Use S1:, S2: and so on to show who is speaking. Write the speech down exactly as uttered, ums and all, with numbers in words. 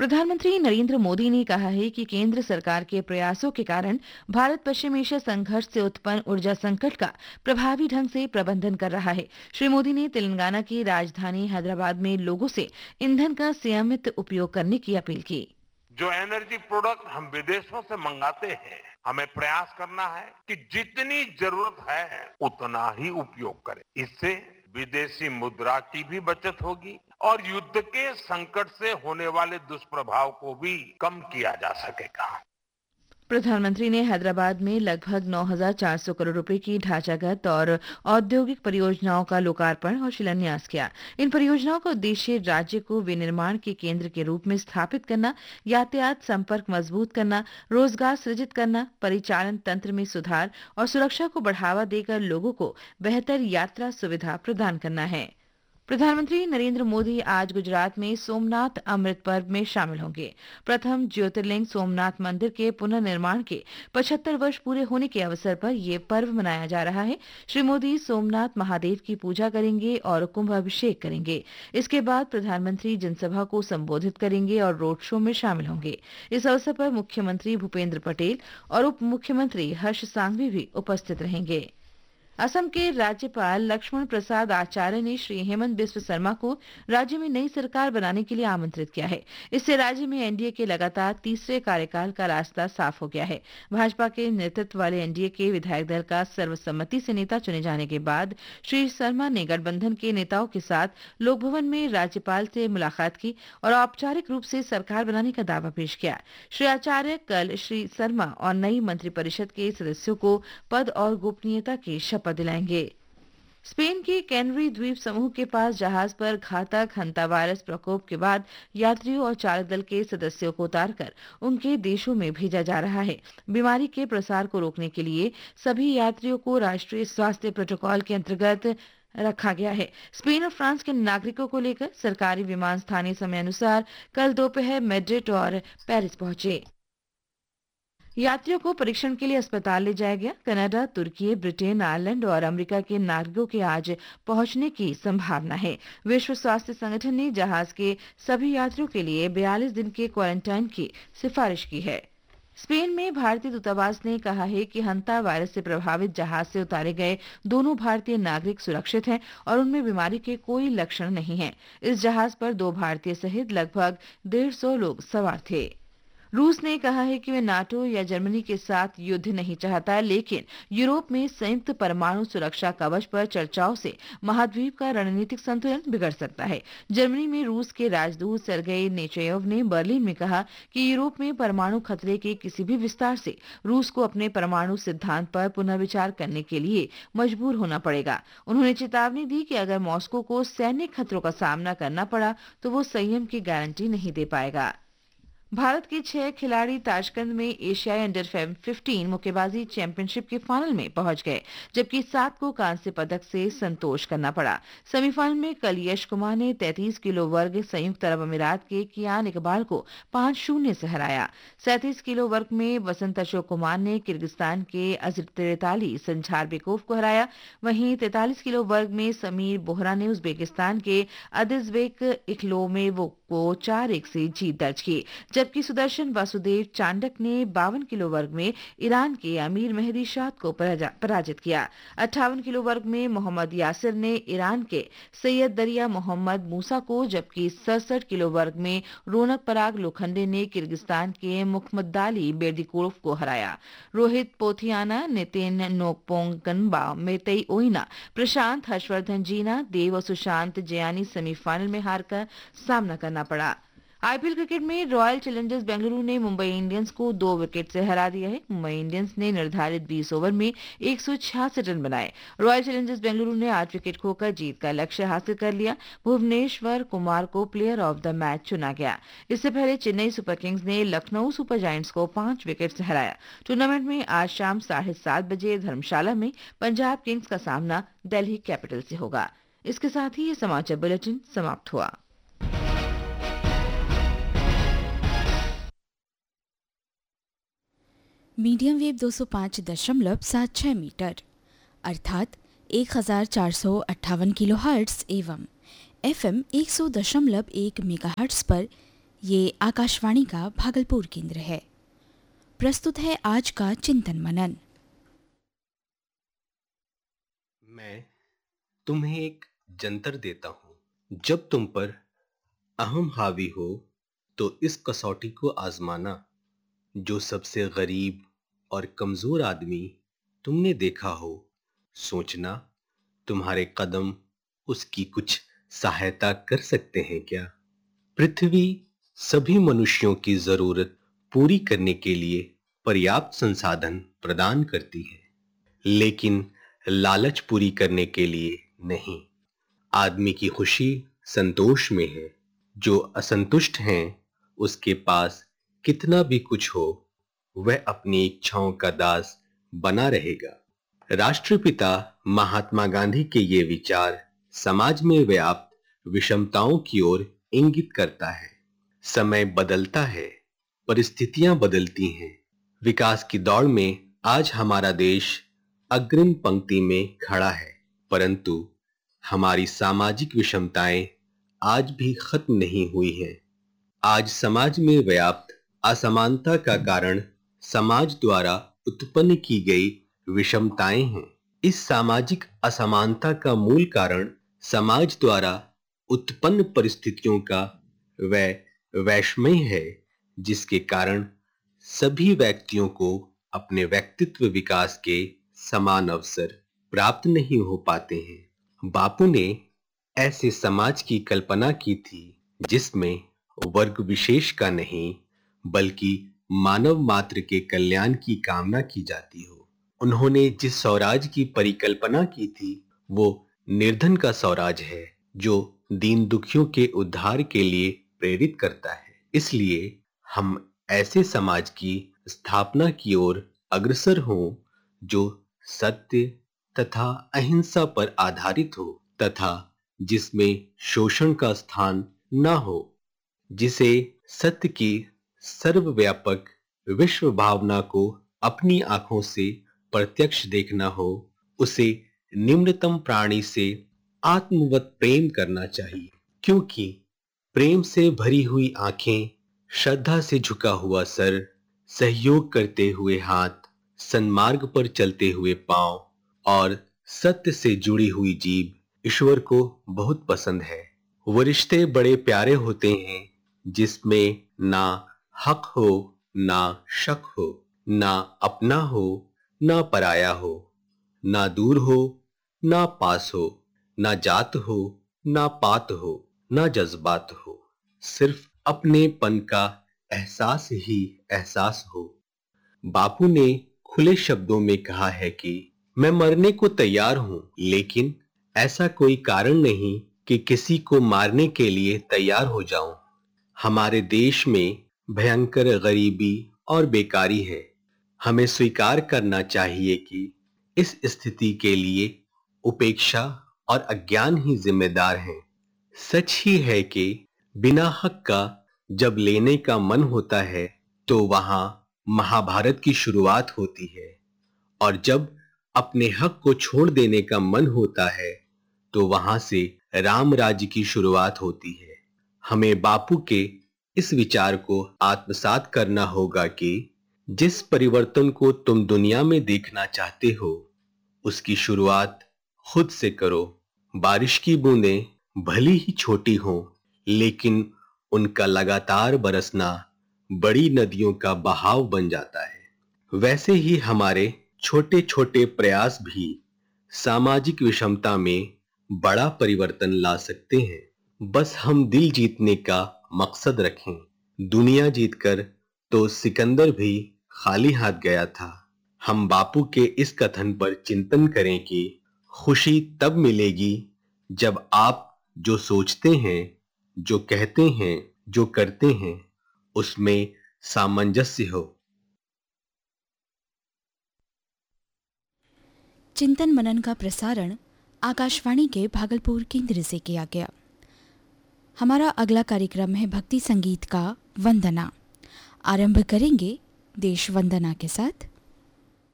S1: प्रधानमंत्री नरेंद्र मोदी ने कहा है कि केंद्र सरकार के प्रयासों के कारण भारत पश्चिम एशिया संघर्ष से उत्पन्न ऊर्जा संकट का प्रभावी ढंग से प्रबंधन कर रहा है। श्री मोदी ने तेलंगाना की राजधानी हैदराबाद में लोगों से ईंधन का संयमित उपयोग करने की अपील की।
S2: जो एनर्जी प्रोडक्ट हम विदेशों से मंगाते हैं, हमें प्रयास करना है कि जितनी जरूरत है उतना ही उपयोग करें। इससे विदेशी मुद्रा की भी बचत होगी और युद्ध के संकट से होने वाले दुष्प्रभाव को भी कम किया जा सकेगा।
S1: प्रधानमंत्री ने हैदराबाद में लगभग नौ हज़ार चार सौ करोड़ रुपए की ढांचागत और औद्योगिक परियोजनाओं का लोकार्पण और शिलान्यास किया। इन परियोजनाओं का उद्देश्य राज्य को विनिर्माण के केंद्र के रूप में स्थापित करना, यातायात संपर्क मजबूत करना, रोजगार सृजित करना, परिचालन तंत्र में सुधार और सुरक्षा को बढ़ावा देकर लोगों को बेहतर यात्रा सुविधा प्रदान करना है। प्रधानमंत्री नरेंद्र मोदी आज गुजरात में सोमनाथ अमृत पर्व में शामिल होंगे। प्रथम ज्योतिर्लिंग सोमनाथ मंदिर के पुनर्निर्माण के पचहत्तर वर्ष पूरे होने के अवसर पर यह पर्व मनाया जा रहा है। श्री मोदी सोमनाथ महादेव की पूजा करेंगे और कुंभ अभिषेक करेंगे। इसके बाद प्रधानमंत्री जनसभा को संबोधित करेंगे और रोड शो में शामिल होंगे। इस अवसर पर मुख्यमंत्री भूपेंद्र पटेल और उप मुख्यमंत्री हर्ष सांघवी भी उपस्थित रहेंगे। असम के राज्यपाल लक्ष्मण प्रसाद आचार्य ने श्री हेमंत बिस्व शर्मा को राज्य में नई सरकार बनाने के लिए आमंत्रित किया है। इससे राज्य में एनडीए के लगातार तीसरे कार्यकाल का रास्ता साफ हो गया है। भाजपा के नेतृत्व वाले एनडीए के विधायक दल का सर्वसम्मति से नेता चुने जाने के बाद श्री शर्मा ने गठबंधन के नेताओं के साथ लोकभवन में राज्यपाल से मुलाकात की और औपचारिक रूप से सरकार बनाने का दावा पेश किया। श्री आचार्य कल श्री शर्मा और नई मंत्रिपरिषद के सदस्यों को पद और गोपनीयता की शपथ दिलाएंगे। स्पेन के कैनरी द्वीप समूह के पास जहाज पर घातक हंता वायरस प्रकोप के बाद यात्रियों और चालक दल के सदस्यों को उतारकर उनके देशों में भेजा जा रहा है। बीमारी के प्रसार को रोकने के लिए सभी यात्रियों को राष्ट्रीय स्वास्थ्य प्रोटोकॉल के अंतर्गत रखा गया है। स्पेन और फ्रांस के नागरिकों को लेकर सरकारी विमान स्थानीय समय अनुसार कल दोपहर मैड्रिड और पेरिस पहुंचे। यात्रियों को परीक्षण के लिए अस्पताल ले जाया गया। कनाडा, तुर्की, ब्रिटेन, आयरलैंड और अमेरिका के नागरिकों के आज पहुंचने की संभावना है। विश्व स्वास्थ्य संगठन ने जहाज के सभी यात्रियों के लिए बयालीस दिन के क्वारंटाइन की सिफारिश की है। स्पेन में भारतीय दूतावास ने कहा है कि हंता वायरस से प्रभावित जहाज से उतारे गए दोनों भारतीय नागरिक सुरक्षित हैं और उनमें बीमारी के कोई लक्षण नहीं हैं। इस जहाज पर दो भारतीय सहित लगभग डेढ़ सौ लोग सवार थे। रूस ने कहा है कि वे नाटो या जर्मनी के साथ युद्ध नहीं चाहता, लेकिन यूरोप में संयुक्त परमाणु सुरक्षा कवच पर चर्चाओं से महाद्वीप का रणनीतिक संतुलन बिगड़ सकता है। जर्मनी में रूस के राजदूत सर्गेई नेचेयव ने बर्लिन में कहा कि यूरोप में परमाणु खतरे के किसी भी विस्तार से रूस को अपने परमाणु सिद्धांत पर पुनर्विचार करने के लिए मजबूर होना पड़ेगा। उन्होंने चेतावनी दी कि अगर मॉस्को को सैन्य खतरों का सामना करना पड़ा तो वो संयम की गारंटी नहीं दे पाएगा। भारत के छह खिलाड़ी ताशकंद में एशियाई अंडर पंद्रह मुक्केबाजी चैंपियनशिप के फाइनल में पहुंच गए, जबकि सात को कांस्य पदक से संतोष करना पड़ा। सेमीफाइनल में कल यश कुमार ने तैंतीस किलो वर्ग संयुक्त अरब अमीरात के कियान इकबाल को पांच शून्य से हराया। सैंतीस किलो वर्ग में वसंत अशोक कुमार ने किर्गिस्तान के अजर तेताली संझारबेकोव को हराया। वहीं तैंतालीस किलो वर्ग में समीर बोहरा ने उज्बेकिस्तान के अदिजबेक इखलोमेवो को चार एक से जीत दर्ज की, जबकि सुदर्शन वासुदेव चांडक ने बावन किलो वर्ग में ईरान के अमीर मेहदी शाह को पराजित किया। अट्ठावन किलो वर्ग में मोहम्मद यासिर ने ईरान के सैयद दरिया मोहम्मद मूसा को, जबकि सड़सठ किलो वर्ग में रौनक पराग लोखंडे ने किर्गिस्तान के मुखमदाली बेर्दिकोव को हराया। रोहित पोथियाना, नितिन नोकपोंगनबा, मेतई ओइना, प्रशांत हर्षवर्धन जीना, देव और सुशांत जयानी सेमीफाइनल में हारकर सामना करना पड़ा। आईपीएल क्रिकेट में रॉयल चैलेंजर्स बेंगलुरु ने मुंबई इंडियंस को दो विकेट से हरा दिया है। मुंबई इंडियंस ने निर्धारित बीस ओवर में एक सौ छियासठ रन बनाए। रॉयल चैलेंजर्स बेंगलुरु ने आठ विकेट खोकर जीत का लक्ष्य हासिल कर लिया। भुवनेश्वर कुमार को प्लेयर ऑफ द मैच चुना गया। इससे पहले चेन्नई सुपर किंग्स ने लखनऊ सुपर जायंट्स को पांच विकेट से हराया। टूर्नामेंट में आज शाम साढ़े सात बजे धर्मशाला में पंजाब किंग्स का सामना दिल्ली कैपिटल से होगा। इसके साथ ही ये समाचार बुलेटिन समाप्त हुआ।
S3: मीडियम वेव दो सौ पाँच दशमलव सात छह मीटर अर्थात एक हजार चार सौ अट्ठावन किलो हर्ट्स एवं एफएम एक सौ दशमलव एक मेगाहर्ट्स पर ये आकाशवाणी का भागलपुर केंद्र है। प्रस्तुत है आज का चिंतन मनन।
S4: मैं तुम्हें एक जंतर देता हूं, जब तुम पर अहम हावी हो तो इस कसौटी को आजमाना। जो सबसे गरीब और कमजोर आदमी तुमने देखा हो, सोचना तुम्हारे कदम उसकी कुछ सहायता कर सकते हैं क्या। पृथ्वी सभी मनुष्यों की जरूरत पूरी करने के लिए पर्याप्त संसाधन प्रदान करती है, लेकिन लालच पूरी करने के लिए नहीं। आदमी की खुशी संतोष में है। जो असंतुष्ट हैं, उसके पास कितना भी कुछ हो, वह अपनी इच्छाओं का दास बना रहेगा। राष्ट्रपिता महात्मा गांधी के ये विचार समाज में व्याप्त विषमताओं की ओर इंगित करता है। समय बदलता है, परिस्थितियां बदलती हैं। विकास की दौड़ में आज हमारा देश अग्रिम पंक्ति में खड़ा है, परंतु हमारी सामाजिक विषमताएं आज भी खत्म नहीं हुई हैं। आज समाज में व्याप्त असमानता का कारण समाज द्वारा उत्पन्न की गई विषमताएं हैं। इस सामाजिक असमानता का मूल कारण समाज द्वारा उत्पन्न परिस्थितियों का वह वैषम्य है, जिसके कारण सभी व्यक्तियों को अपने व्यक्तित्व विकास के समान अवसर प्राप्त नहीं हो पाते हैं। बापू ने ऐसे समाज की कल्पना की थी जिसमें वर्ग विशेष का नहीं, बल्कि मानव मात्र के कल्याण की कामना की जाती हो। उन्होंने जिस स्वराज की परिकल्पना की थी, वो निर्धन का स्वराज है, जो दीन दुखियों के उद्धार के लिए प्रेरित करता है। इसलिए हम ऐसे समाज की स्थापना की ओर अग्रसर हों जो सत्य तथा अहिंसा पर आधारित हो, तथा जिसमें शोषण का स्थान न हो, जिसे सत्य की सर्वव्यापक विश्व भावना को अपनी आंखों से प्रत्यक्ष देखना हो, उसे निम्नतम प्राणी से आत्मवत प्रेम करना चाहिए, क्योंकि प्रेम से भरी हुई आंखें, श्रद्धा से झुका हुआ सर, सहयोग करते हुए हाथ, सन्मार्ग पर चलते हुए पांव और सत्य से जुड़ी हुई जीभ ईश्वर को बहुत पसंद है। वो रिश्ते बड़े प्यारे होते हैं जिसमें ना हक हो, ना शक हो, ना अपना हो, ना पराया हो, ना दूर हो, ना पास हो, ना जात हो, ना पात हो, ना जज्बात हो, सिर्फ अपनेपन का एहसास ही एहसास हो। बापू ने खुले शब्दों में कहा है कि मैं मरने को तैयार हूं, लेकिन ऐसा कोई कारण नहीं कि किसी को मारने के लिए तैयार हो जाऊं। हमारे देश में भयंकर गरीबी और बेकारी है। हमें स्वीकार करना चाहिए कि इस स्थिति के लिए उपेक्षा और अज्ञान ही जिम्मेदार हैं। सच ही है कि बिना हक का जब लेने का मन होता है तो वहां महाभारत की शुरुआत होती है, और जब अपने हक को छोड़ देने का मन होता है तो वहां से राम राज्य की शुरुआत होती है। हमें बापू के इस विचार को आत्मसात करना होगा कि जिस परिवर्तन को तुम दुनिया में देखना चाहते हो, उसकी शुरुआत खुद से करो। बारिश की बूंदें भली ही छोटी हों, लेकिन उनका लगातार बरसना बड़ी नदियों का बहाव बन जाता है। वैसे ही हमारे छोटे छोटे प्रयास भी सामाजिक विषमता में बड़ा परिवर्तन ला सकते हैं। बस हम दिल जीतने का मकसद रखें। दुनिया जीतकर तो सिकंदर भी खाली हाथ गया था। हम बापू के इस कथन पर चिंतन करें कि खुशी तब मिलेगी जब आप जो सोचते हैं, जो कहते हैं, जो करते हैं, उसमें सामंजस्य हो।
S3: चिंतन मनन का प्रसारण आकाशवाणी के भागलपुर केंद्र से किया गया। हमारा अगला कार्यक्रम है भक्ति संगीत का वंदना। आरंभ करेंगे देश वंदना के साथ।